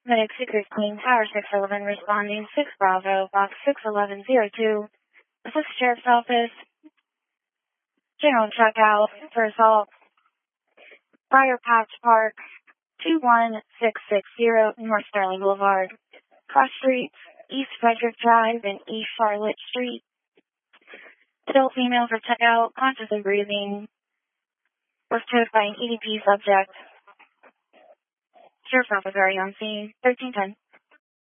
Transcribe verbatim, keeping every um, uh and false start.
Medic Secret Queen Tower six eleven responding six Bravo, box six eleven zero two. This is Sheriff's Office. General checkout for assault. Briar Patch Park, two one six six zero North Sterling Boulevard. Cross Streets, East Frederick Drive, and East Charlotte Street. Still female for checkout, conscious and breathing. Was towed by an E D P subject. Sheriff's Office already on scene. thirteen ten.